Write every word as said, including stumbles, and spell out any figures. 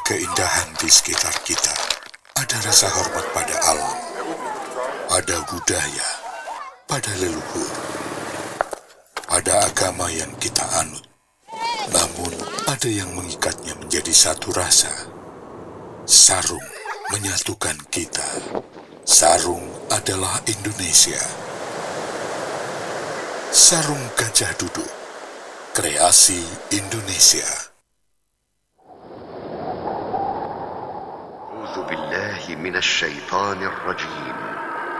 keindahan di sekitar kita. Ada rasa hormat pada alam, ada budaya, pada leluhur, ada agama yang kita anut. Namun ada yang mengikatnya menjadi satu rasa. Sarung menyatukan kita. Sarung adalah Indonesia. Sarung Gajah Duduk, kreasi Indonesia. A'udzu billahi minasy syaithanir rajim.